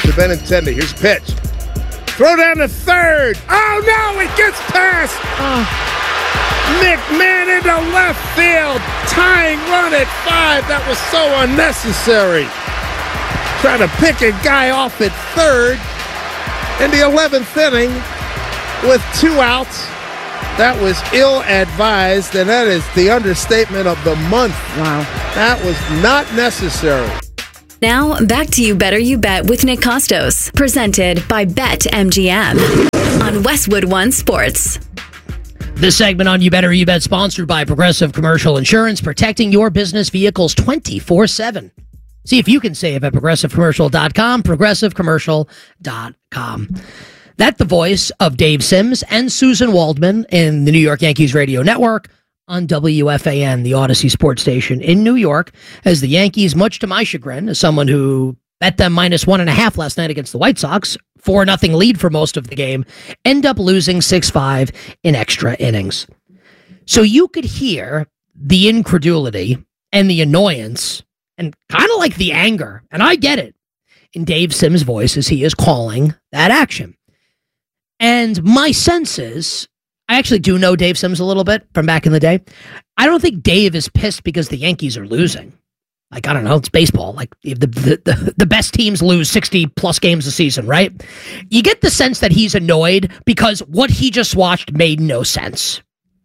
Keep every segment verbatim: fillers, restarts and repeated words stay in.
to Benintendi. Here's pitch. Throw down to third. Oh, no, it gets past. Oh. McMahon into left field. Tying run at five. That was so unnecessary. Trying to pick a guy off at third in the eleventh inning with two outs. That was ill-advised, and that is the understatement of the month. Wow. That was not necessary. Now, back to You Better You Bet with Nick Costos, presented by BetMGM on Westwood One Sports. This segment on You Better You Bet sponsored by Progressive Commercial Insurance, protecting your business vehicles twenty-four seven. See if you can save at progressive commercial dot com, progressive commercial dot com. That's the voice of Dave Sims and Susan Waldman in the New York Yankees radio network on W F A N, the Odyssey sports station in New York, as the Yankees, much to my chagrin, as someone who bet them minus one and a half last night against the White Sox, four nothing lead for most of the game, end up losing six five in extra innings. So you could hear the incredulity and the annoyance and kind of like the anger, and I get it, in Dave Sims' voice as he is calling that action. And my sense is, I actually do know Dave Sims a little bit from back in the day. I don't think Dave is pissed because the Yankees are losing. Like, I don't know, it's baseball. Like, the, the, the, the best teams lose sixty plus games a season, right? You get the sense that he's annoyed because what he just watched made no sense.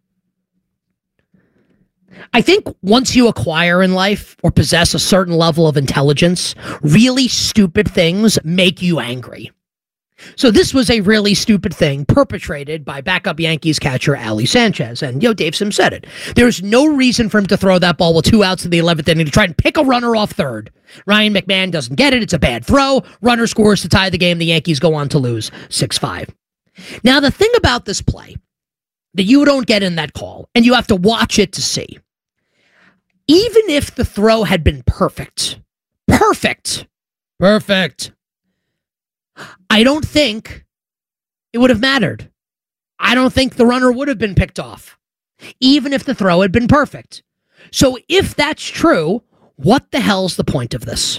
I think once you acquire in life or possess a certain level of intelligence, really stupid things make you angry. So this was a really stupid thing perpetrated by backup Yankees catcher Ali Sanchez. And, you know, Dave Sims said it. There's no reason for him to throw that ball with two outs in the eleventh inning to try and pick a runner off third. Ryan McMahon doesn't get it. It's a bad throw. Runner scores to tie the game. The Yankees go on to lose six five. Now, the thing about this play that you don't get in that call, and you have to watch it to see, even if the throw had been perfect, perfect, perfect, I don't think it would have mattered. I don't think the runner would have been picked off, even if the throw had been perfect. So if that's true, what the hell's the point of this?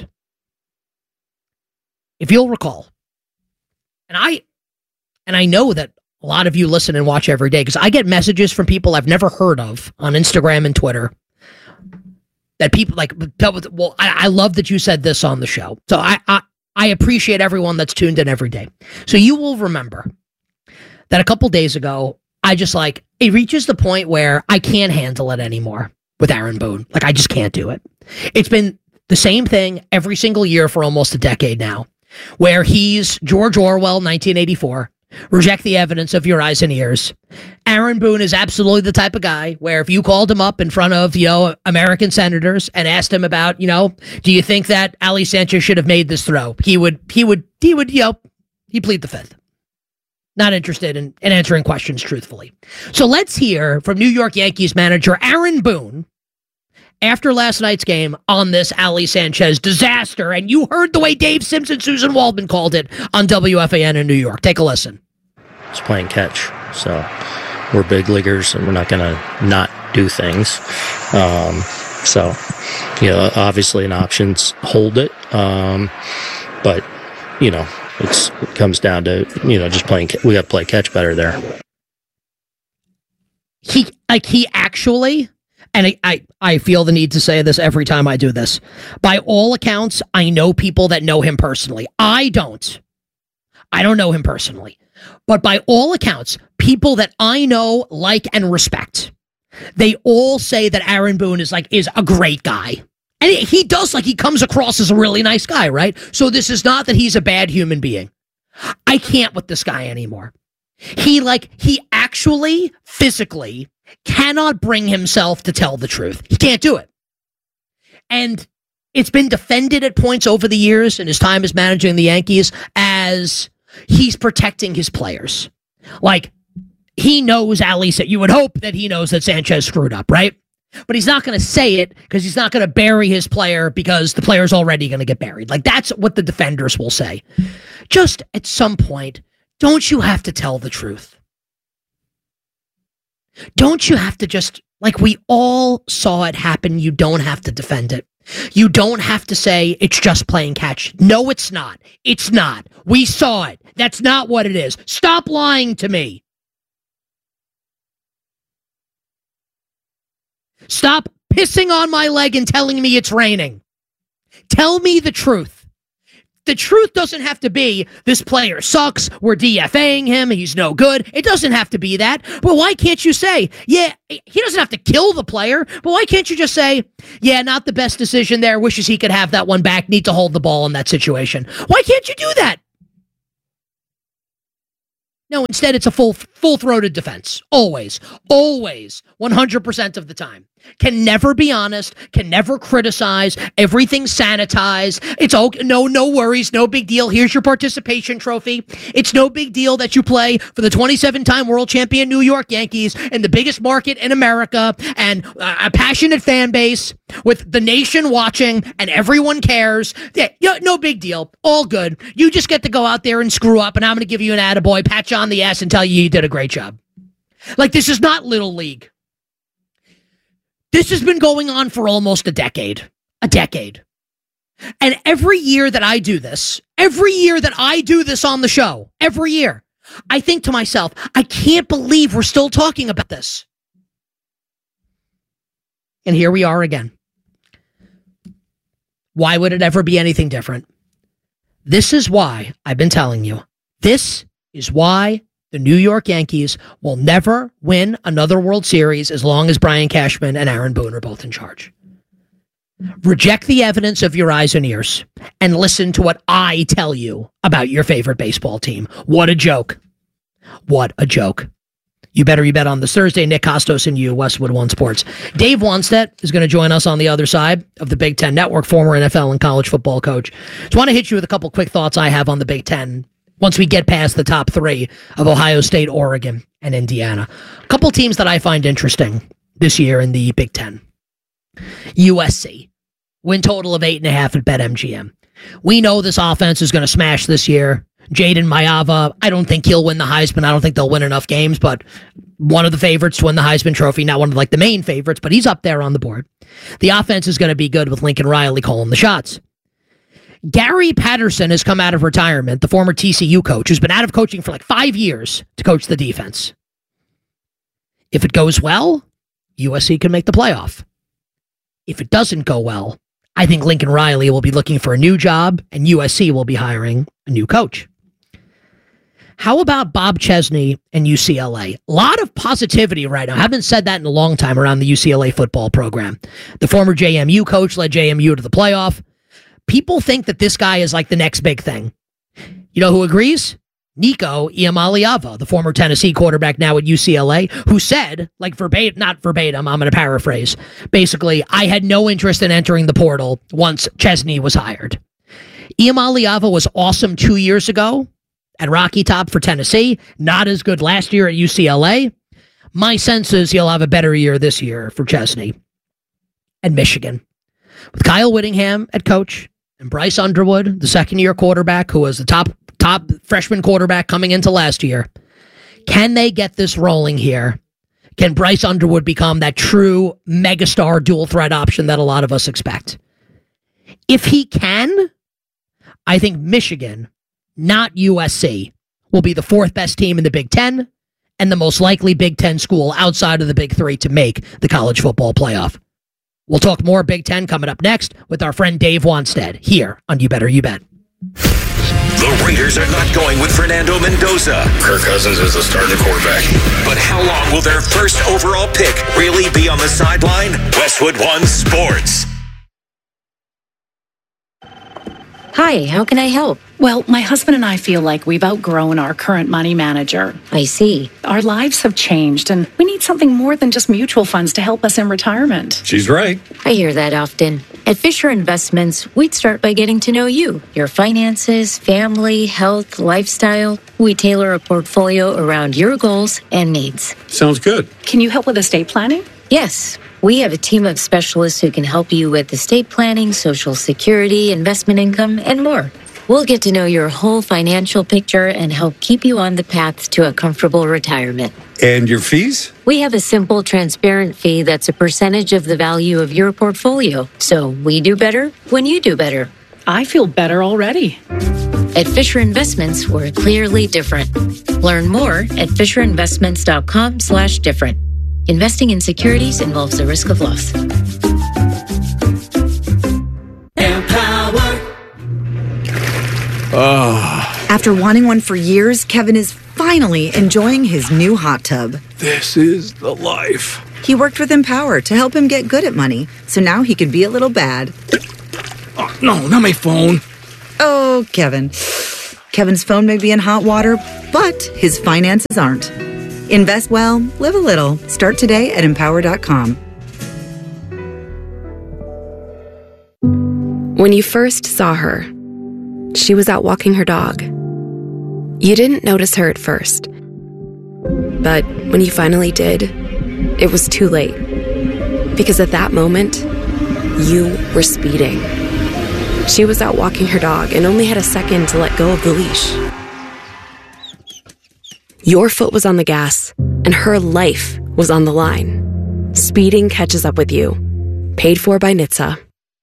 If you'll recall, and I, and I know that a lot of you listen and watch every day because I get messages from people I've never heard of on Instagram and Twitter that people like, well, I, I love that you said this on the show. So I, I, I appreciate everyone that's tuned in every day. So you will remember that a couple days ago, I just like, it reaches the point where I can't handle it anymore with Aaron Boone. Like, I just can't do it. It's been the same thing every single year for almost a decade now, where he's George Orwell, nineteen eighty-four, reject the evidence of your eyes and ears. Aaron Boone is absolutely the type of guy where if you called him up in front of, you know, American senators and asked him about, you know, do you think that Ali Sanchez should have made this throw? He would, he would, he would, you know, he plead the fifth. Not interested in, in answering questions truthfully. So let's hear from New York Yankees manager Aaron Boone after last night's game on this Ali Sanchez disaster. And you heard the way Dave Sims and Susan Waldman called it on W F A N in New York. Take a listen. It's playing catch. So we're big leaguers and we're not going to not do things. Um, so, you know, obviously an option's hold it. Um, but, you know, it's, it comes down to, you know, just playing. We got to play catch better there. He, like, he actually... And I, I, I feel the need to say this every time I do this. By all accounts, I know people that know him personally. I don't. I don't know him personally. But by all accounts, people that I know, like, and respect, they all say that Aaron Boone is like is a great guy. And he does, like, he comes across as a really nice guy, right? So this is not that he's a bad human being. I can't with this guy anymore. He, like, he actually, physically cannot bring himself to tell the truth. He can't do it. And it's been defended at points over the years in his time as managing the Yankees as he's protecting his players. Like, he knows Ali said, you would hope that he knows that Sanchez screwed up, right? But he's not going to say it because he's not going to bury his player because the player's already going to get buried. Like, that's what the defenders will say. Just at some point, don't you have to tell the truth? Don't you have to just, like, we all saw it happen, you don't have to defend it. You don't have to say it's just playing catch. No, it's not. It's not. We saw it. That's not what it is. Stop lying to me. Stop pissing on my leg and telling me it's raining. Tell me the truth. The truth doesn't have to be, this player sucks, we're DFAing him, he's no good. It doesn't have to be that. But why can't you say, yeah, he doesn't have to kill the player, but why can't you just say, yeah, not the best decision there, wishes he could have that one back, need to hold the ball in that situation. Why can't you do that? No, instead it's a full, full-throated defense. Always. Always. one hundred percent of the time. Can never be honest. Can never criticize. Everything's sanitized. It's okay. No, no worries. No big deal. Here's your participation trophy. It's no big deal that you play for the twenty-seven-time world champion New York Yankees in the biggest market in America and a passionate fan base with the nation watching and everyone cares. Yeah, no big deal. All good. You just get to go out there and screw up, and I'm going to give you an attaboy, pat you on the ass, and tell you you did a great job. Like, this is not Little League. This has been going on for almost a decade. A decade. And every year that I do this, every year that I do this on the show, every year, I think to myself, I can't believe we're still talking about this. And here we are again. Why would it ever be anything different? This is why I've been telling you. This is why the New York Yankees will never win another World Series as long as Brian Cashman and Aaron Boone are both in charge. Reject the evidence of your eyes and ears and listen to what I tell you about your favorite baseball team. What a joke. What a joke. You better you bet on this Thursday. Nick Costos and you, Westwood One Sports. Dave Wannstedt is going to join us on the other side of the Big Ten Network, former N F L and college football coach. Just want to hit you with a couple quick thoughts I have on the Big Ten once we get past the top three of Ohio State, Oregon, and Indiana. A couple teams that I find interesting this year in the Big Ten. U S C. Win total of eight and a half at BetMGM. We know this offense is going to smash this year. Jaden Mayava, I don't think he'll win the Heisman. I don't think they'll win enough games, but one of the favorites to win the Heisman Trophy, not one of like the main favorites, but he's up there on the board. The offense is going to be good with Lincoln Riley calling the shots. Gary Patterson has come out of retirement, the former T C U coach, who's been out of coaching for like five years to coach the defense. If it goes well, U S C can make the playoff. If it doesn't go well, I think Lincoln Riley will be looking for a new job and U S C will be hiring a new coach. How about Bob Chesney and U C L A? A lot of positivity right now. I haven't said that in a long time around the U C L A football program. The former J M U coach led J M U to the playoff. People think that this guy is like the next big thing. You know who agrees? Nico Iamaleava, the former Tennessee quarterback now at U C L A, who said, like verbatim, not verbatim, I'm going to paraphrase, basically, I had no interest in entering the portal once Chesney was hired. Iamaleava was awesome two years ago at Rocky Top for Tennessee, not as good last year at U C L A. My sense is he'll have a better year this year for Chesney and Michigan. With Kyle Whittingham at coach and Bryce Underwood, the second-year quarterback who was the top top freshman quarterback coming into last year, can they get this rolling here? Can Bryce Underwood become that true megastar dual threat option that a lot of us expect? If he can, I think Michigan, not U S C, will be the fourth best team in the Big Ten and the most likely Big Ten school outside of the Big Three to make the college football playoff. We'll talk more Big Ten coming up next with our friend Dave Wannstedt here on You Better You Bet. The Raiders are not going with Fernando Mendoza. Kirk Cousins is the starting quarterback. But how long will their first overall pick really be on the sideline? Westwood One Sports. Hi, how can I help? Well, my husband and I feel like we've outgrown our current money manager. I see. Our lives have changed, and we need something more than just mutual funds to help us in retirement. She's right. I hear that often. At Fisher Investments, we'd start by getting to know you, your finances, family, health, lifestyle. We tailor a portfolio around your goals and needs. Sounds good. Can you help with estate planning? Yes. We have a team of specialists who can help you with estate planning, Social Security, investment income, and more. We'll get to know your whole financial picture and help keep you on the path to a comfortable retirement. And your fees? We have a simple, transparent fee that's a percentage of the value of your portfolio. So we do better when you do better. I feel better already. At Fisher Investments, we're clearly different. Learn more at fisherinvestments.com slash different. Investing in securities involves the risk of loss. Empower. Oh. After wanting one for years, Kevin is finally enjoying his new hot tub. This is the life. He worked with Empower to help him get good at money, so now he can be a little bad. Oh, no, not my phone. Oh, Kevin. Kevin's phone may be in hot water, but his finances aren't. Invest well, live a little. Start today at empower dot com. When you first saw her, she was out walking her dog. You didn't notice her at first. But when you finally did, it was too late. Because at that moment, you were speeding. She was out walking her dog and only had a second to let go of the leash. Your foot was on the gas, and her life was on the line. Speeding catches up with you. Paid for by N H T S A.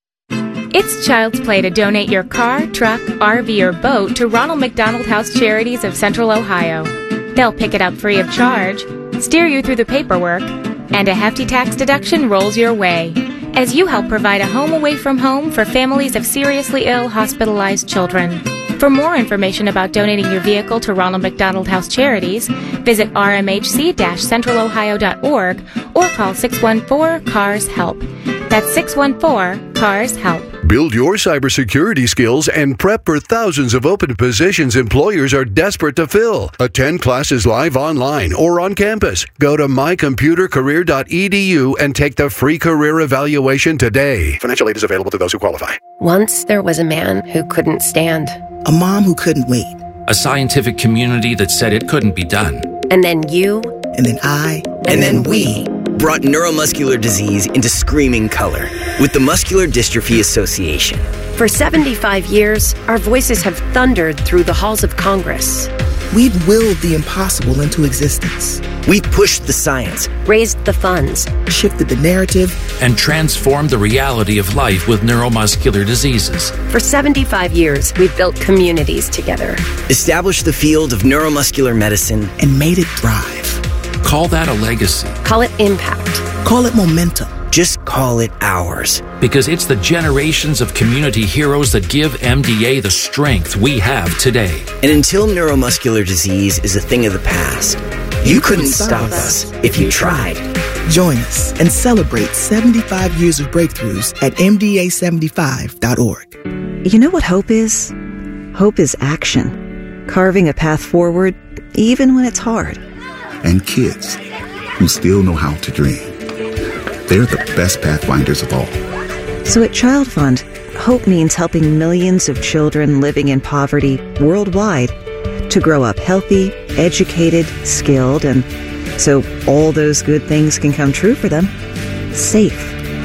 It's child's play to donate your car, truck, R V, or boat to Ronald McDonald House Charities of Central Ohio. They'll pick it up free of charge, steer you through the paperwork, and a hefty tax deduction rolls your way as you help provide a home away from home for families of seriously ill, hospitalized children. For more information about donating your vehicle to Ronald McDonald House Charities, visit r m h c dash central ohio dot org or call six one four, C A R S HELP. That's six one four, C A R S HELP. Build your cybersecurity skills and prep for thousands of open positions employers are desperate to fill. Attend classes live online or on campus. Go to my computer career dot e d u and take the free career evaluation today. Financial aid is available to those who qualify. Once there was a man who couldn't stand. A mom who couldn't wait. A scientific community that said it couldn't be done. And then you. And then I. And, and then, then we. brought neuromuscular disease into screaming color with the Muscular Dystrophy Association. For seventy-five years, our voices have thundered through the halls of Congress. We've willed the impossible into existence. We've pushed the science, raised the funds, shifted the narrative, and transformed the reality of life with neuromuscular diseases. For seventy-five years, we've built communities together, established the field of neuromuscular medicine, and made it thrive. Call that a legacy. Call it impact. Call it momentum. Just call it ours. Because it's the generations of community heroes that give M D A the strength we have today. And until neuromuscular disease is a thing of the past, you, you couldn't, couldn't stop us if you tried. Join us and celebrate seventy-five years of breakthroughs at m d a seventy-five dot org. You know what hope is? Hope is action. Carving a path forward, even when it's hard. And kids who still know how to dream. They're the best pathfinders of all. So at Child Fund, hope means helping millions of children living in poverty worldwide to grow up healthy, educated, skilled, and so all those good things can come true for them. Safe.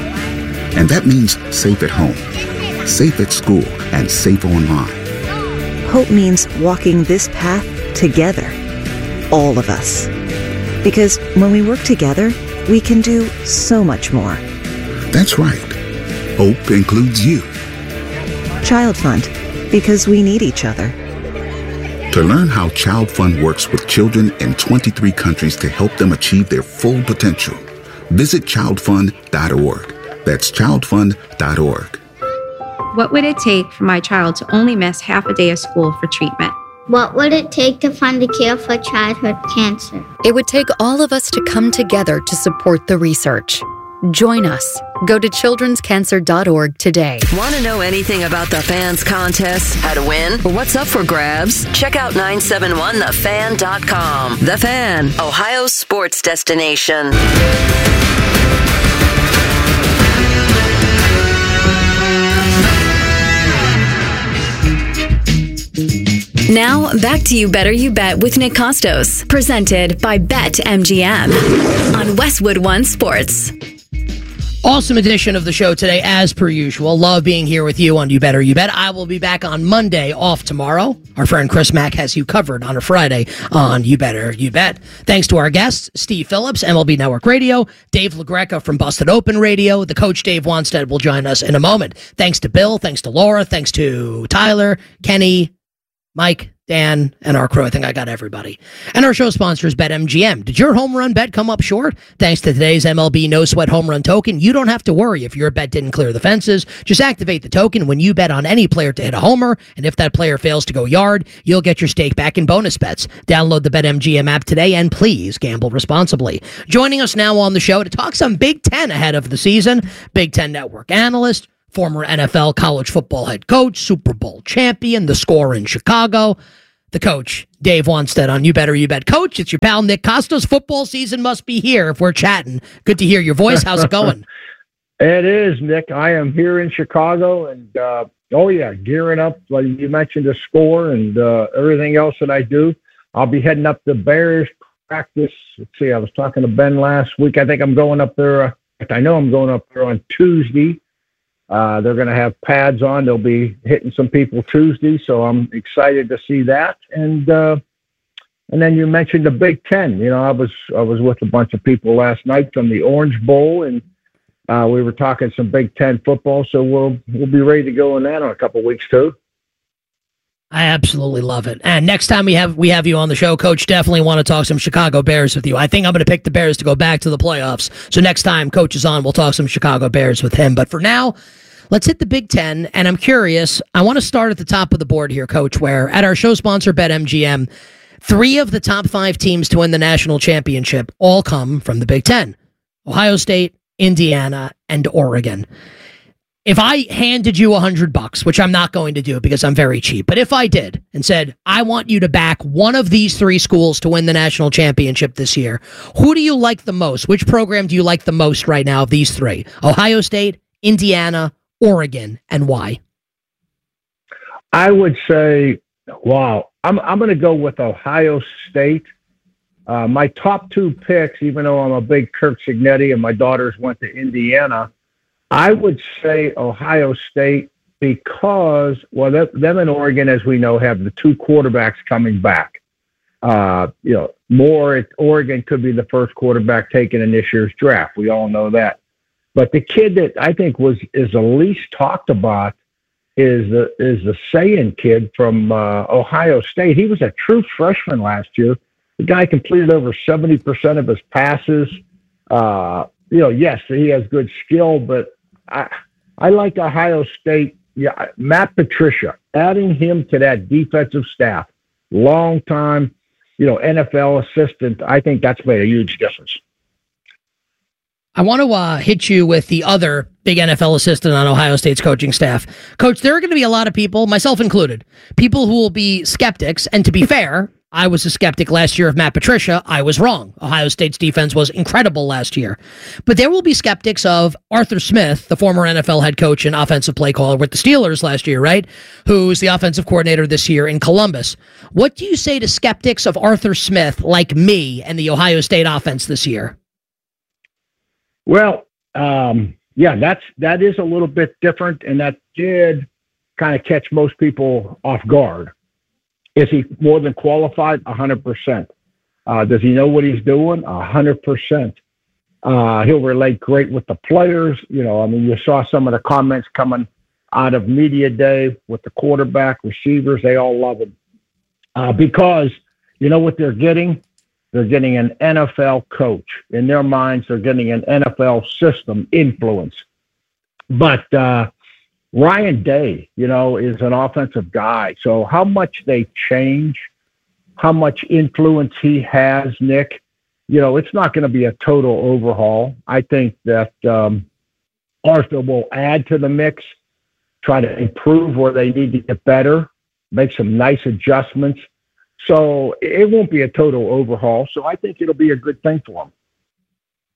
And that means safe at home, safe at school, and safe online. Hope means walking this path together. All of us. Because when we work together, we can do so much more. That's right. Hope includes you. Child Fund, because we need each other. To learn how Child Fund works with children in twenty-three countries to help them achieve their full potential, visit child fund dot org. That's child fund dot org. What would it take for my child to only miss half a day of school for treatment? What would it take to fund a cure for childhood cancer? It would take all of us to come together to support the research. Join us. Go to children's cancer dot org today. Want to know anything about the Fans contest? How to win? Or what's up for grabs? Check out nine seven one the fan dot com. The Fan, Ohio's sports destination. Now, back to You Better You Bet with Nick Costos, presented by BetMGM on Westwood One Sports. Awesome edition of the show today, as per usual. Love being here with you on You Better You Bet. I will be back on Monday, off tomorrow. Our friend Chris Mack has you covered on a Friday on You Better You Bet. Thanks to our guests, Steve Phillips, M L B Network Radio, Dave LaGreca from Busted Open Radio. The coach, Dave Wanstead, will join us in a moment. Thanks to Bill, thanks to Laura, thanks to Tyler, Kenny, Mike, Dan, and our crew. I think I got everybody. And our show sponsor is BetMGM. Did your home run bet come up short? Thanks to today's M L B No Sweat Home Run Token, you don't have to worry if your bet didn't clear the fences. Just activate the token when you bet on any player to hit a homer, and if that player fails to go yard, you'll get your stake back in bonus bets. Download the BetMGM app today, and please gamble responsibly. Joining us now on the show to talk some Big Ten ahead of the season, Big Ten Network analyst, former N F L college football head coach, Super Bowl champion, the score in Chicago, the coach, Dave Wanstead on You Better You Bet. Coach, it's your pal Nick Costos. Football season must be here if we're chatting. Good to hear your voice. How's it going? It is, Nick. I am here in Chicago, and uh, oh yeah, gearing up. Like you mentioned, the score and uh, everything else that I do. I'll be heading up to Bears practice. Let's see, I was talking to Ben last week. I think I'm going up there. Uh, I know I'm going up there on Tuesday. Uh, they're going to have pads on. They'll be hitting some people Tuesday, so I'm excited to see that. And uh, and then you mentioned the Big Ten. You know, I was I was with a bunch of people last night from the Orange Bowl, and uh, we were talking some Big Ten football. So we'll we'll be ready to go in that in a couple of weeks too. I absolutely love it. And next time we have we have you on the show, Coach, definitely want to talk some Chicago Bears with you. I think I'm going to pick the Bears to go back to the playoffs. So next time Coach is on, we'll talk some Chicago Bears with him. But for now, let's hit the Big Ten. And I'm curious, I want to start at the top of the board here, Coach, where at our show sponsor, BetMGM, three of the top five teams to win the national championship all come from the Big Ten: Ohio State, Indiana, and Oregon. If I handed you a hundred bucks, which I'm not going to do because I'm very cheap, but if I did and said, I want you to back one of these three schools to win the national championship this year, who do you like the most? Which program do you like the most right now of these three? Ohio State, Indiana, Oregon, and why? I would say, wow, I'm I'm going to go with Ohio State. Uh, my top two picks, even though I'm a big Kirk Cignetti and my daughters went to Indiana, I would say Ohio State because, well, that, them and Oregon, as we know, have the two quarterbacks coming back. Uh, you know, Moore at Oregon could be the first quarterback taken in this year's draft. We all know that. But the kid that I think was is the least talked about is the is the Sayin kid from uh, Ohio State. He was a true freshman last year. The guy completed over seventy percent of his passes. Uh, you know, yes, he has good skill, but I I like Ohio State. Yeah, Matt Patricia, adding him to that defensive staff, long time, you know, N F L assistant. I think that's made a huge difference. I want to uh, hit you with the other big N F L assistant on Ohio State's coaching staff. Coach, there are going to be a lot of people, myself included, people who will be skeptics. And to be fair, I was a skeptic last year of Matt Patricia. I was wrong. Ohio State's defense was incredible last year. But there will be skeptics of Arthur Smith, the former N F L head coach and offensive play caller with the Steelers last year, right? Who's the offensive coordinator this year in Columbus. What do you say to skeptics of Arthur Smith like me and the Ohio State offense this year? Well, um, yeah, that's that is a little bit different, and that did kind of catch most people off guard. Is he more than qualified? A hundred percent. Uh, does he know what he's doing? A hundred percent. Uh, he'll relate great with the players. You know, I mean, you saw some of the comments coming out of media day with the quarterback, receivers. They all love him uh, because you know what they're getting. They're getting an N F L coach. In their minds, they're getting an N F L system influence. But uh, Ryan Day, you know, is an offensive guy. So how much they change, how much influence he has, Nick, you know, it's not going to be a total overhaul. I think that um, Arthur will add to the mix, try to improve where they need to get better, make some nice adjustments. So it won't be a total overhaul. So I think it'll be a good thing for them.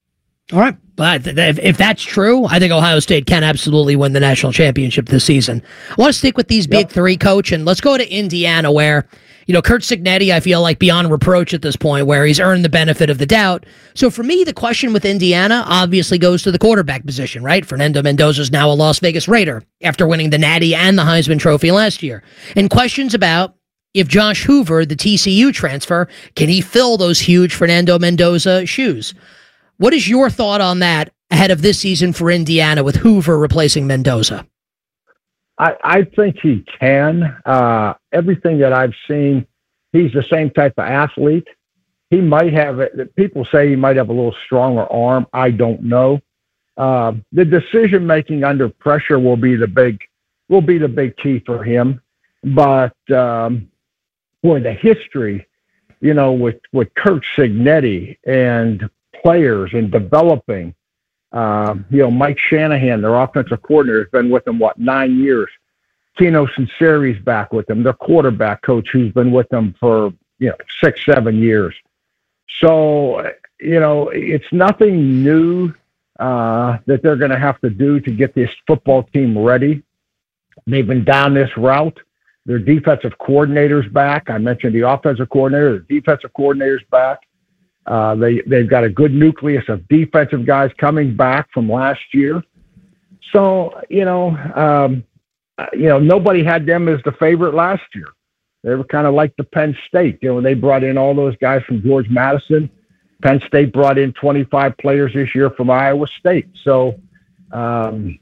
All right. But if, if that's true, I think Ohio State can absolutely win the national championship this season. I want to stick with these big yep. three, Coach, and let's go to Indiana where, you know, Curt Cignetti, I feel like beyond reproach at this point, where he's earned the benefit of the doubt. So for me, the question with Indiana obviously goes to the quarterback position, right? Fernando Mendoza is now a Las Vegas Raider after winning the Natty and the Heisman Trophy last year. And questions about if Josh Hoover, the T C U transfer, can he fill those huge Fernando Mendoza shoes? What is your thought on that ahead of this season for Indiana with Hoover replacing Mendoza? I, I think he can. Uh, everything that I've seen, he's the same type of athlete. He might have it. People say he might have a little stronger arm. I don't know. Uh, the decision making under pressure will be the big, will be the big key for him. But um, boy, the history, you know, with with Curt Cignetti and players and developing. Uh, you know, Mike Shanahan, their offensive coordinator, has been with them, what, nine years. Tino Sinceri's back with them, their quarterback coach, who's been with them for, you know, six, seven years. So, you know, it's nothing new uh, that they're going to have to do to get this football team ready. They've been down this route. Their defensive coordinator's back. I mentioned the offensive coordinator, the defensive coordinator's back. Uh, they, they've got a good nucleus of defensive guys coming back from last year. So, you know, um, you know, nobody had them as the favorite last year. They were kind of like the Penn State. You know, they brought in all those guys from George Madison. Penn State brought in twenty-five players this year from Iowa State. So, um,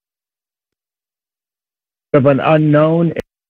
of an unknown,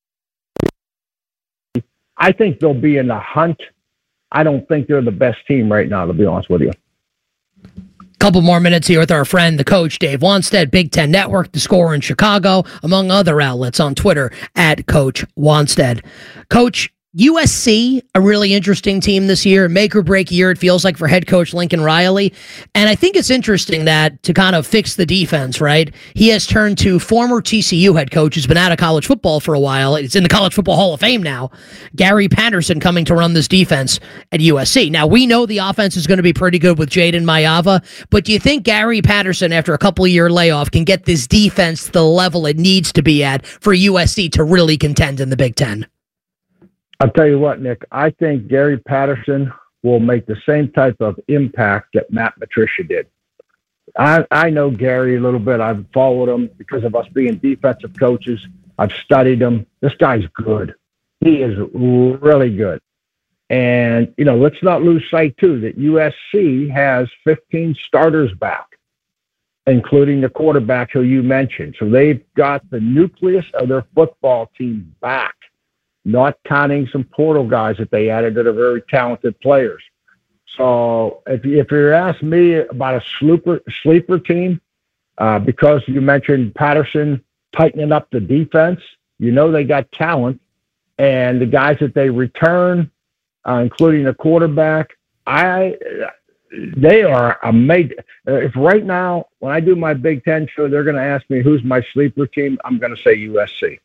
I think they'll be in the hunt. I don't think they're the best team right now, to be honest with you. Couple more minutes here with our friend, the coach, Dave Wannstedt, Big Ten Network, The Score in Chicago, among other outlets on Twitter at Coach Wannstedt. Coach, U S C, a really interesting team this year, make or break year, it feels like, for head coach Lincoln Riley. And I think it's interesting that to kind of fix the defense, right, he has turned to former T C U head coach who's been out of college football for a while. It's in the College Football Hall of Fame now. Gary Patterson coming to run this defense at U S C. Now, we know the offense is going to be pretty good with Jaden Mayava, but do you think Gary Patterson, after a couple-year layoff, can get this defense to the level it needs to be at for U S C to really contend in the Big Ten? I'll tell you what, Nick, I think Gary Patterson will make the same type of impact that Matt Patricia did. I, I know Gary a little bit. I've followed him because of us being defensive coaches. I've studied him. This guy's good. He is really good. And, you know, let's not lose sight, too, that U S C has fifteen starters back, including the quarterback who you mentioned. So they've got the nucleus of their football team back, not counting some portal guys that they added that are very talented players. So if, if you're asking me about a sleeper, sleeper team, uh, because you mentioned Patterson tightening up the defense, you know they got talent. And the guys that they return, uh, including the quarterback, I they are amazing. If right now, when I do my Big Ten show, they're going to ask me who's my sleeper team, I'm going to say U S C.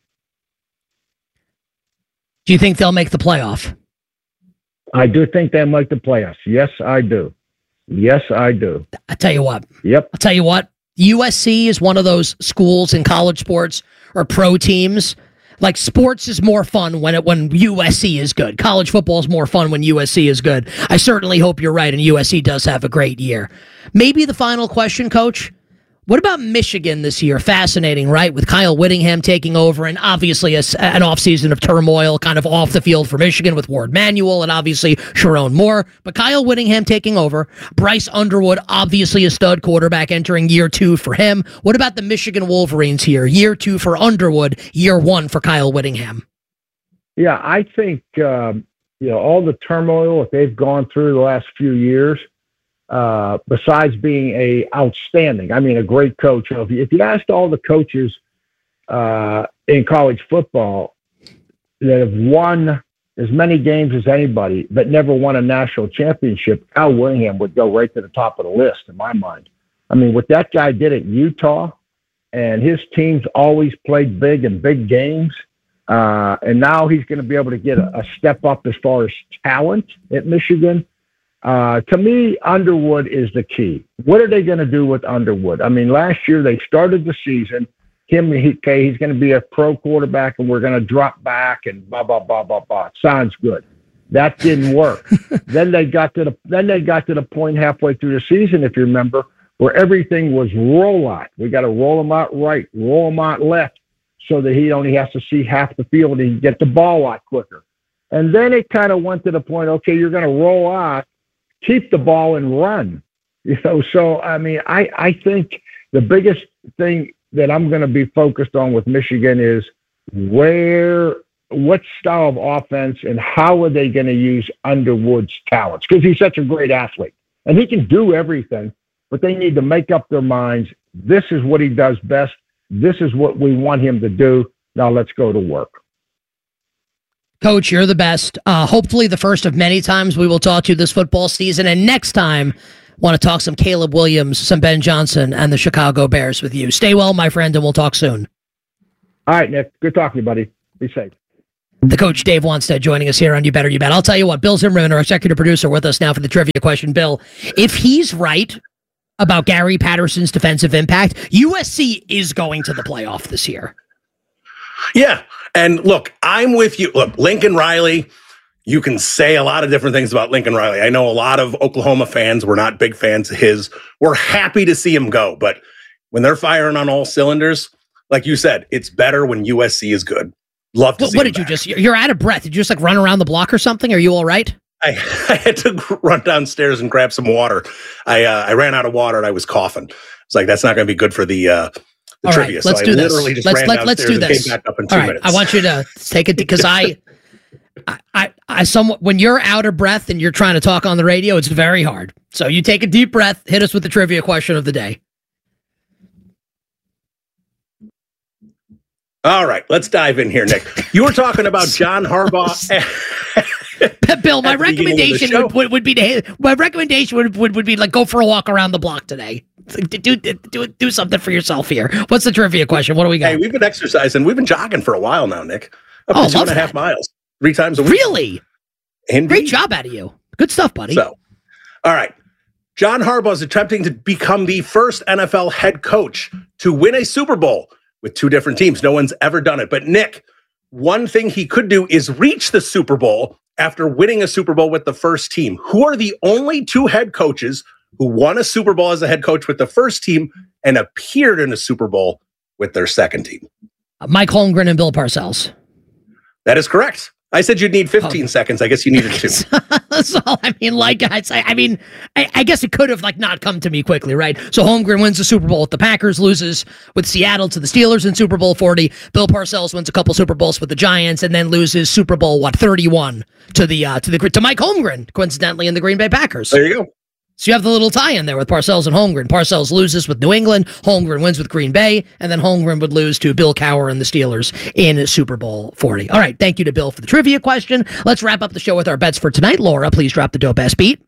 Do you think they'll make the playoff? I do think they'll make the playoffs. Yes, I do. Yes, I do. I tell you what. Yep. I'll tell you what. U S C is one of those schools in college sports or pro teams. Like, sports is more fun when it when U S C is good. College football is more fun when U S C is good. I certainly hope you're right, and U S C does have a great year. Maybe the final question, Coach. What about Michigan this year? Fascinating, right? With Kyle Whittingham taking over, and obviously a, an offseason of turmoil kind of off the field for Michigan with Ward Manuel and obviously Sharon Moore. But Kyle Whittingham taking over. Bryce Underwood, obviously a stud quarterback, entering year two for him. What about the Michigan Wolverines here? Year two for Underwood, year one for Kyle Whittingham. Yeah, I think um, you know all the turmoil that they've gone through the last few years, Uh, besides being a outstanding, I mean, a great coach. You know, if, you, if you asked all the coaches uh, in college football that have won as many games as anybody, but never won a national championship, Kyle Whittingham would go right to the top of the list in my mind. I mean, what that guy did at Utah, and his teams always played big in big games, uh, and now he's going to be able to get a, a step up as far as talent at Michigan. Uh, to me, Underwood is the key. What are they going to do with Underwood? I mean, last year they started the season. Him, he, okay, he's going to be a pro quarterback, and we're going to drop back and blah blah blah blah blah. Sounds good. That didn't work. then they got to the then they got to the point halfway through the season, if you remember, where everything was roll out. We got to roll him out right, roll him out left, so that he only has to see half the field and he can get the ball out quicker. And then it kind of went to the point, okay, you're going to roll out, keep the ball and run. You know, so I mean, I I think the biggest thing that I'm going to be focused on with Michigan is where, what style of offense and how are they going to use Underwood's talents? Because he's such a great athlete and he can do everything, but they need to make up their minds. This is what he does best. This is what we want him to do. Now let's go to work. Coach, you're the best. Uh, hopefully the first of many times we will talk to you this football season. And next time, want to talk some Caleb Williams, some Ben Johnson, and the Chicago Bears with you. Stay well, my friend, and we'll talk soon. All right, Nick. Good talking to you, buddy. Be safe. The coach, Dave Wanstead, joining us here on You Better You Bet. I'll tell you what, Bill Zimmerman, our executive producer, with us now for the trivia question. Bill, if he's right about Gary Patterson's defensive impact, U S C is going to the playoff this year. Yeah, and look, I'm with you. Look, Lincoln Riley, you can say a lot of different things about Lincoln Riley. I know a lot of Oklahoma fans were not big fans of his. We're happy to see him go, but when they're firing on all cylinders, like you said, it's better when U S C is good. Love to what, see What did back. you just, you're out of breath. Did you just like run around the block or something? Are you all right? I, I had to run downstairs and grab some water. I uh, I ran out of water and I was coughing. It's like, that's not going to be good for the, uh, the all trivia. Right, let's so do I this. literally just let's, ran let, let's do downstairs this. and came back up in two all right, minutes. I want you to take it because I, I, I, I somewhat, when you're out of breath and you're trying to talk on the radio, it's very hard. So you take a deep breath, hit us with the trivia question of the day. All right, let's dive in here, Nick. You were talking about John Harbaugh. Bill, my recommendation would, would, would be to, my recommendation would, would, would be like go for a walk around the block today. Do, do, do, do something for yourself here. What's the trivia question? What do we got? Hey, we've been exercising. We've been jogging for a while now, Nick. Up oh, to two and a half that. miles, three times a week. Really? Indeed. Great job out of you. Good stuff, buddy. So, all right. John Harbaugh is attempting to become the first N F L head coach to win a Super Bowl with two different teams. No one's ever done it. But Nick, one thing he could do is reach the Super Bowl after winning a Super Bowl with the first team. Who are the only two head coaches who won a Super Bowl as a head coach with the first team and appeared in a Super Bowl with their second team? Uh, Mike Holmgren and Bill Parcells. That is correct. I said you'd need fifteen oh. seconds. I guess you needed two. That's all. I mean, like I say, I mean, I, I guess it could have like not come to me quickly, right? So Holmgren wins the Super Bowl with the Packers, loses with Seattle to the Steelers in Super Bowl forty. Bill Parcells wins a couple Super Bowls with the Giants, and then loses Super Bowl what thirty-one to the uh, to the to Mike Holmgren, coincidentally, in the Green Bay Packers. There you go. So you have the little tie-in there with Parcells and Holmgren. Parcells loses with New England. Holmgren wins with Green Bay. And then Holmgren would lose to Bill Cowher and the Steelers in Super Bowl forty. All right. Thank you to Bill for the trivia question. Let's wrap up the show with our bets for tonight. Laura, please drop the dope ass beat.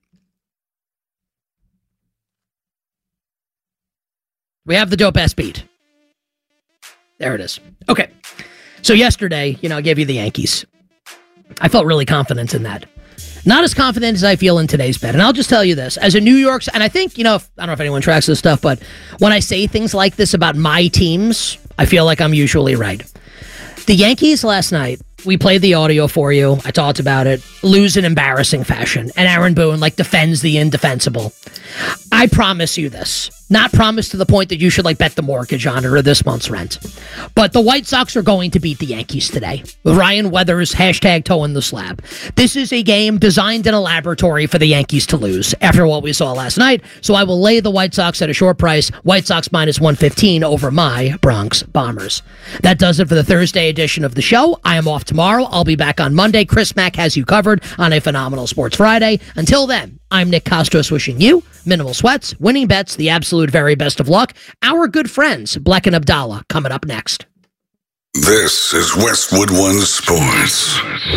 We have the dope ass beat. There it is. Okay. So yesterday, you know, I gave you the Yankees. I felt really confident in that. Not as confident as I feel in today's bet. And I'll just tell you this. As a New York... And I think, you know, if, I don't know if anyone tracks this stuff, but when I say things like this about my teams, I feel like I'm usually right. The Yankees last night, we played the audio for you. I talked about it. Lose in embarrassing fashion. And Aaron Boone, like, defends the indefensible. I promise you this. Not promise to the point that you should, like, bet the mortgage on it or this month's rent. But the White Sox are going to beat the Yankees today. With Ryan Weathers, hashtag toe in the slab. This is a game designed in a laboratory for the Yankees to lose after what we saw last night. So I will lay the White Sox at a short price. White Sox minus one fifteen over my Bronx Bombers. That does it for the Thursday edition of the show. I am off tomorrow. I'll be back on Monday. Chris Mack has you covered on a phenomenal Sports Friday. Until then, I'm Nick Kostos wishing you minimal sweats, winning bets, the absolute very best of luck. Our good friends, Bleck and Abdallah, coming up next. This is Westwood One Sports.